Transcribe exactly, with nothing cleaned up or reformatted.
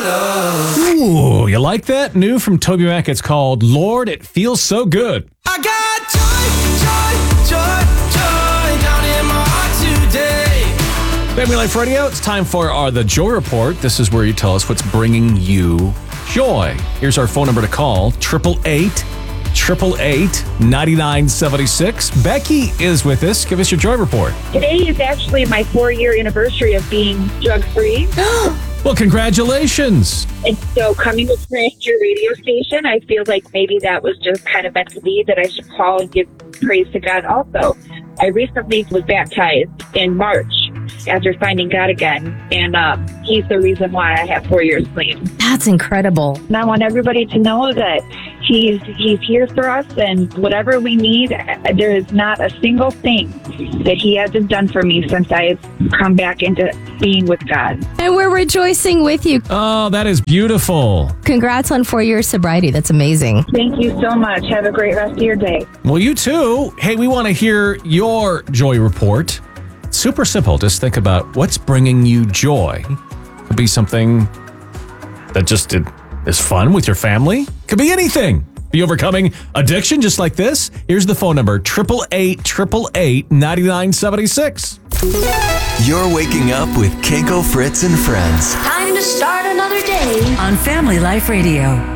love. Ooh, you like that? New from Toby Mac. It's called Lord, It Feels So Good. I got joy, joy, joy, joy down in my heart today. Family Life Radio, it's time for our The Joy Report. This is where you tell us what's bringing you joy. Here's our phone number to call, triple eight, triple eight, ninety-nine seventy-six. Becky is with us. Give us your Joy Report. Today is actually my four-year anniversary of being drug-free. Well, congratulations. And so coming to your radio station, I feel like maybe that was just kind of meant to be, that I should call and give praise to God also. I recently was baptized in March after finding God again, and um, he's the reason why I have four years clean. That's incredible. And I want everybody to know that he's he's here for us, and whatever we need, there is not a single thing that he hasn't done for me since I've come back into being with God. And we're rejoicing with you. Oh, that is beautiful. Congrats on four years sobriety. That's amazing. Thank you so much. Have a great rest of your day. Well, you too. Hey, we want to hear your Joy Report. Super simple. Just think about what's bringing you joy. Could be something that just did, is fun with your family. Could be anything. Be overcoming addiction just like this. Here's the phone number, triple eight, triple eight, ninety-nine seventy-six. You're waking up with Keiko, Fritz, and Friends. Time to start another day on Family Life Radio.